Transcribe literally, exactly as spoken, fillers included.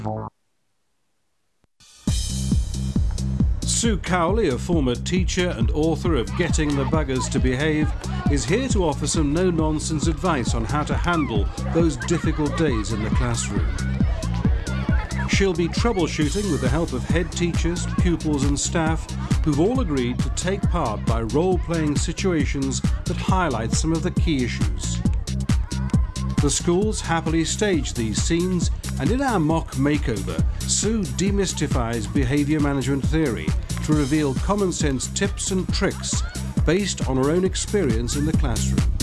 Sue Cowley, a former teacher and author of Getting the Buggers to Behave, is here to offer some no-nonsense advice on how to handle those difficult days in the classroom. She'll be troubleshooting with the help of head teachers, pupils and staff who've all agreed to take part by role-playing situations that highlight some of the key issues. The schools happily stage these scenes, and in our mock makeover, Sue demystifies behaviour management theory to reveal common sense tips and tricks based on her own experience in the classroom.